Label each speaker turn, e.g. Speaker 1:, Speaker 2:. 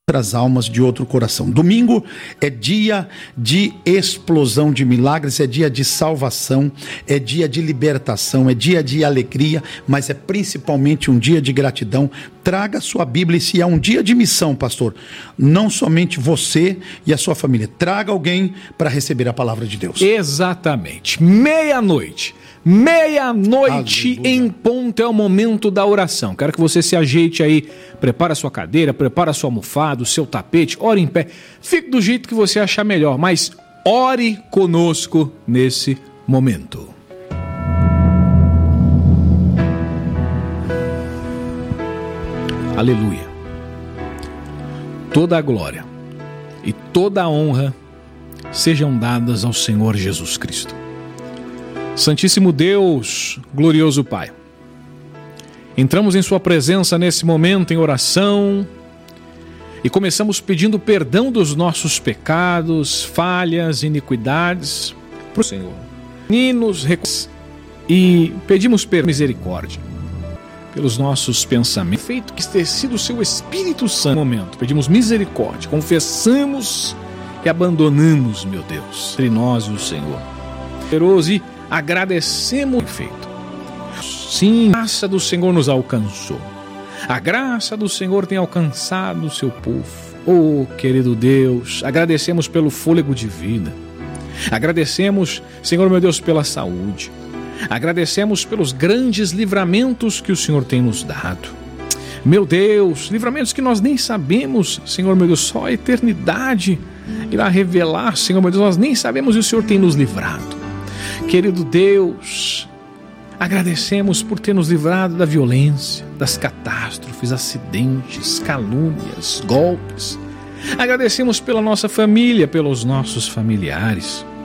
Speaker 1: outras almas de outro coração. Domingo é dia de explosão de milagres, é dia de salvação, é dia de libertação, é dia de alegria, mas é principalmente um dia de gratidão. Traga sua Bíblia, e se é um dia de missão, pastor, não somente você e a sua família, traga alguém para receber a palavra de Deus.
Speaker 2: Exatamente. Meia-noite em ponto é o momento da oração. Quero que você se ajeite aí, prepara a sua cadeira, prepara a sua almofada, o seu tapete, ore em pé, fique do jeito que você achar melhor, mas ore conosco nesse momento. Aleluia. Toda a glória e toda a honra sejam dadas ao Senhor Jesus Cristo. Santíssimo Deus, glorioso Pai, entramos em Sua presença nesse momento em oração e começamos pedindo perdão dos nossos pecados, falhas, iniquidades para o Senhor. E pedimos misericórdia pelos nossos pensamentos, feito que ter sido o Seu Espírito Santo no momento. Pedimos misericórdia, confessamos e abandonamos, meu Deus, entre nós e o Senhor. Poderoso e agradecemos o feito. Sim, a graça do Senhor nos alcançou. A graça do Senhor tem alcançado o seu povo. Oh, querido Deus, agradecemos pelo fôlego de vida. Agradecemos, Senhor meu Deus, pela saúde. Agradecemos pelos grandes livramentos que o Senhor tem nos dado. Meu Deus, livramentos que nós nem sabemos, Senhor meu Deus, só a eternidade irá revelar, Senhor meu Deus, nós nem sabemos e o Senhor tem nos livrado. Querido Deus, agradecemos por ter nos livrado da violência, das catástrofes, acidentes, calúnias, golpes. Agradecemos pela nossa família, pelos nossos familiares.